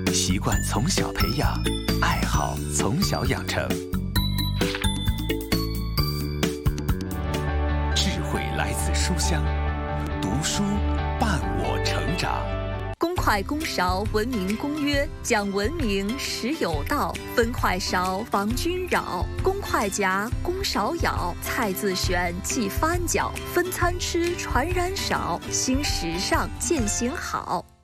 习惯从小培养，爱好从小养成，智慧来自书香，读书伴我成长。 公筷公勺文明公约，讲文明实有道，分筷勺防君扰，公筷夹公勺舀，菜自选忌翻搅，分餐吃传染少，新时尚践行好。